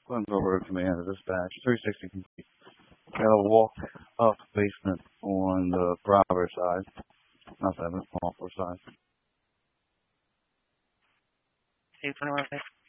Over command of dispatch, 360 complete. Got a walk up basement on the Bravo side, not that, but Paul side. 221.